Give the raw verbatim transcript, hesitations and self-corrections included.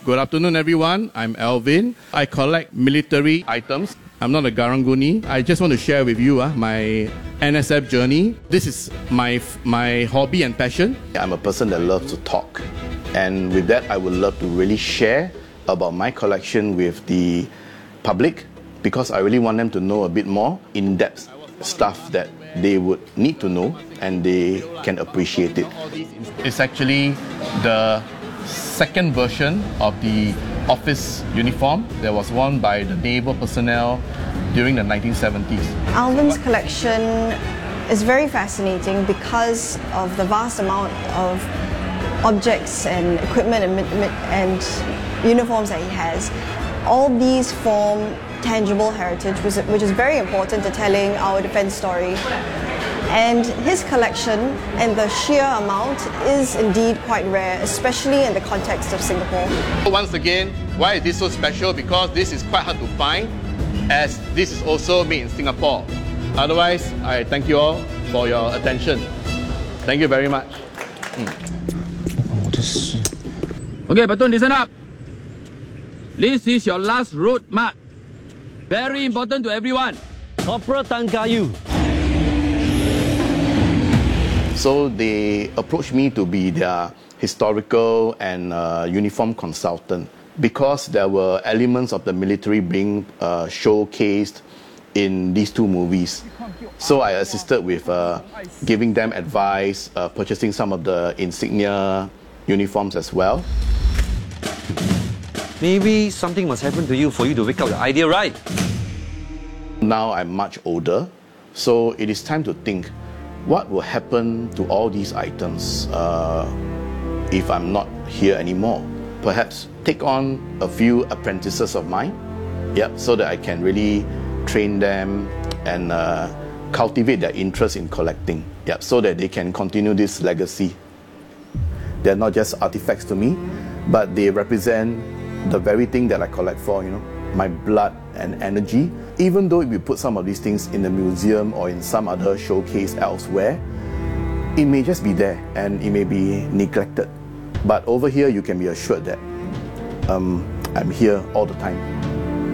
Good afternoon, everyone. I'm Alvin. I collect military items. I'm not a Garanguni. I just want to share with you uh, my N S F journey. This is my, my hobby and passion. I'm a person that loves to talk. And with that, I would love to really share about my collection with the public because I really want them to know a bit more in-depth stuff that they would need to know and they can appreciate it. It's actually the second version of the office uniform that was worn by the naval personnel during the nineteen seventies. Alvin's collection is very fascinating because of the vast amount of objects and equipment and, and uniforms that he has. All these form tangible heritage, which is very important to telling our defense story. And his collection and the sheer amount is indeed quite rare, especially in the context of Singapore. Once again, why is this so special? Because this is quite hard to find, as this is also made in Singapore. Otherwise, I thank you all for your attention. Thank you very much. Oh, this... Okay, platoon, listen up. This is your last route march. Very important to everyone. Corporal Tan Kayu. So they approached me to be their historical and uh, uniform consultant because there were elements of the military being uh, showcased in these two movies. So I assisted with uh, giving them advice, uh, purchasing some of the insignia uniforms as well. Maybe something must happen to you for you to wake up the idea, right? Now I'm much older, so it is time to think, what will happen to all these items uh, if I'm not here anymore? Perhaps take on a few apprentices of mine, yep, so that I can really train them and uh, cultivate their interest in collecting, yep, so that they can continue this legacy. They're not just artifacts to me, but they represent the very thing that I collect for, you know, my blood and energy. Even though if we put some of these things in the museum or in some other showcase elsewhere, it may just be there and it may be neglected. But over here, you can be assured that um, I'm here all the time.